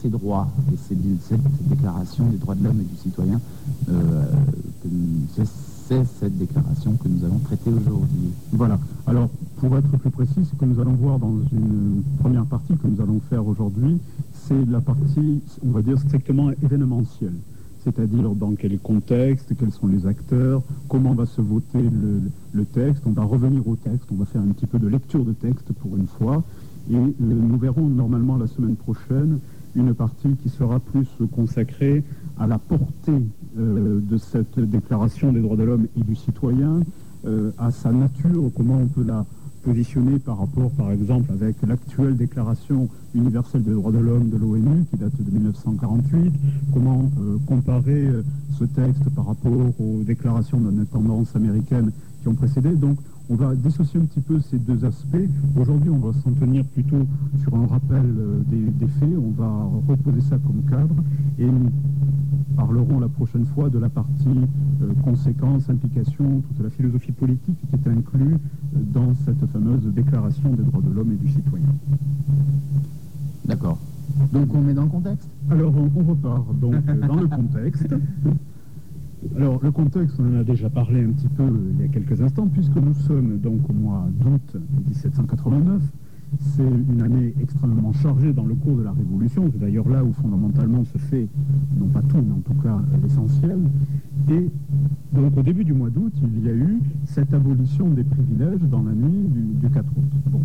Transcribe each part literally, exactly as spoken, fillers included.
ces droits, et c'est cette déclaration des droits de l'homme et du citoyen, euh, c'est cette déclaration que nous allons traiter aujourd'hui. Voilà. Alors, pour être plus précis, ce que nous allons voir dans une première partie que nous allons faire aujourd'hui, c'est la partie, on va dire, strictement événementielle. C'est-à-dire dans quel contexte, quels sont les acteurs, comment va se voter le, le texte. On va revenir au texte, on va faire un petit peu de lecture de texte pour une fois. Et euh, nous verrons normalement la semaine prochaine une partie qui sera plus consacrée à la portée euh, de cette déclaration des droits de l'homme et du citoyen, euh, à sa nature, comment on peut la positionner par rapport, par exemple, avec l'actuelle déclaration universelle des droits de l'homme de l'ONU qui date de mille neuf cent quarante-huit, comment euh, comparer euh, ce texte par rapport aux déclarations d'indépendance américaines qui ont précédé. Donc, on va dissocier un petit peu ces deux aspects. Aujourd'hui, on va s'en tenir plutôt sur un rappel euh, des, des faits. On va reposer ça comme cadre et nous parlerons la prochaine fois de la partie euh, conséquences, implications, toute la philosophie politique qui est inclue euh, dans cette fameuse déclaration des droits de l'homme et du citoyen. D'accord. Donc on met dans le contexte ? Alors on, on repart donc euh, dans le contexte. Alors, le contexte, on en a déjà parlé un petit peu euh, il y a quelques instants, puisque nous sommes donc au mois d'août dix-sept cent quatre-vingt-neuf. C'est une année extrêmement chargée dans le cours de la Révolution. C'est d'ailleurs là où fondamentalement se fait, non pas tout, mais en tout cas l'essentiel. Et donc au début du mois d'août, il y a eu cette abolition des privilèges dans la nuit du, du quatre août. Bon,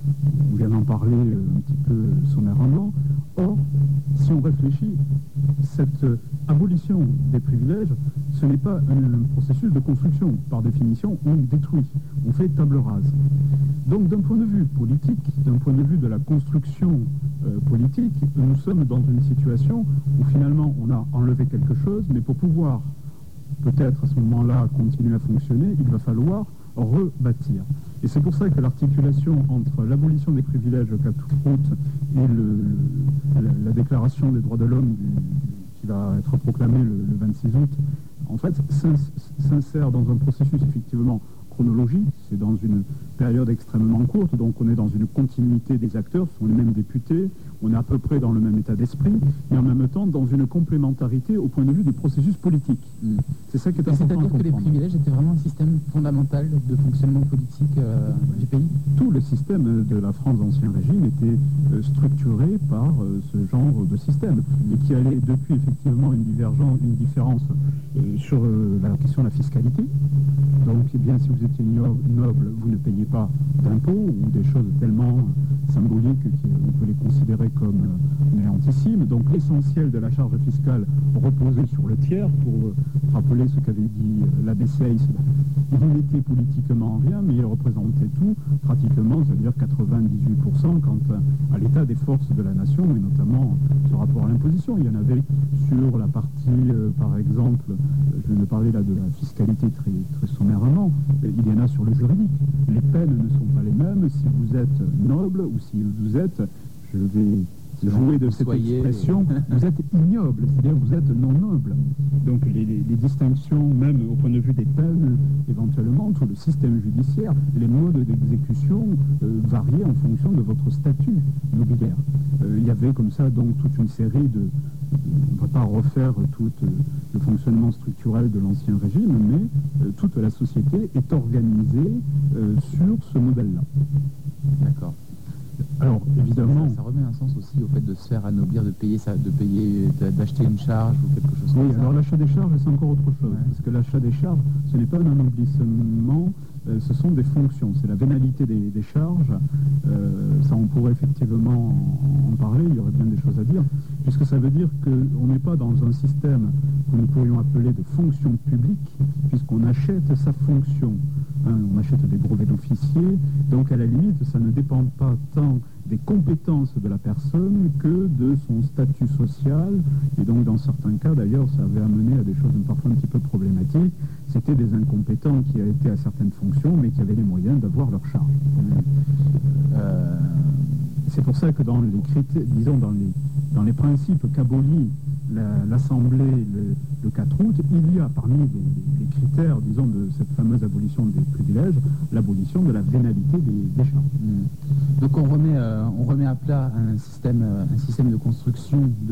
on vient d'en parler euh, un petit peu sommairement. Or, si on réfléchit, cette euh, abolition des privilèges, ce n'est pas un, un processus de construction. Par définition, on détruit, on fait table rase. Donc d'un point de vue politique, d'un point de vue de la construction euh, politique, nous sommes dans une situation où finalement on a enlevé quelque chose, mais pour pouvoir peut-être à ce moment-là continuer à fonctionner, il va falloir rebâtir. Et c'est pour ça que l'articulation entre l'abolition des privilèges le quatre août et le, le, la, la déclaration des droits de l'homme qui va être proclamée le, le vingt-six août, en fait, s'insère dans un processus effectivement chronologique, c'est dans une période extrêmement courte, donc on est dans une continuité des acteurs, ce sont les mêmes députés, on est à peu près dans le même état d'esprit, mais en même temps dans une complémentarité au point de vue des processus politiques. Mmh. C'est ça qui est important à comprendre. C'est-à-dire que les privilèges étaient vraiment un système fondamental de fonctionnement politique euh, du pays ? Tout le système de la France d'Ancien Régime était euh, structuré par euh, ce genre de système, et qui allait depuis effectivement une divergence, une différence euh, sur euh, la question de la fiscalité. Donc, eh bien, si vous étiez noble, vous ne payez pas d'impôts, ou des choses tellement symboliques qu'on peut les considérer comme euh, néantissimes. Donc, l'essentiel de la charge fiscale reposait sur le tiers, pour euh, rappeler ce qu'avait dit euh, l'abbé Seyss. Il n'était politiquement rien, mais il représentait tout, pratiquement, c'est-à-dire quatre-vingt-dix-huit pour cent quant à, à l'état des forces de la nation, et notamment ce rapport à l'imposition. Il y en avait sur la partie, euh, par exemple, je vais me parler là de la fiscalité très, très sommairement, il y en a sur le juridique. Les peines ne sont pas les mêmes si vous êtes noble ou si vous êtes, je vais jouer de cette Soyez... expression, vous êtes ignoble, c'est-à-dire vous êtes non noble. Donc les, les, les distinctions, même au point de vue des peines, éventuellement, tout le système judiciaire, les modes d'exécution euh, variaient en fonction de votre statut nobiliaire. Euh, il y avait comme ça donc toute une série de... On ne va pas refaire tout euh, le fonctionnement structurel de l'Ancien Régime, mais euh, toute la société est organisée euh, sur ce modèle-là. D'accord. Alors, évidemment... Ça, ça remet un sens aussi au fait de se faire anoblir, de payer ça, de payer, d'acheter une charge ou quelque chose comme oui, ça. Alors l'achat des charges, c'est encore autre chose. Ouais. Parce que l'achat des charges, ce n'est pas un anoblissement, euh, ce sont des fonctions. C'est la vénalité des, des charges. Euh, ça, on pourrait effectivement en, en parler, il y aurait bien des choses à dire. Puisque ça veut dire qu'on n'est pas dans un système que nous pourrions appeler de fonction publique, puisqu'on achète sa fonction. Hein, on achète des brevets d'officier, donc à la limite, ça ne dépend pas tant des compétences de la personne que de son statut social. Et donc dans certains cas, d'ailleurs, ça avait amené à des choses parfois un petit peu problématiques. C'était des incompétents qui étaient à certaines fonctions, mais qui avaient les moyens d'avoir leur charge. Euh, c'est pour ça que dans les critères, disons dans les, dans les principes qu'abolit l'Assemblée le, le quatre août, il y a parmi les, les critères, disons, de cette fameuse abolition des privilèges, l'abolition de la vénalité des, des charges. Mmh. Donc on remet, euh, on remet à plat un système, un système de construction de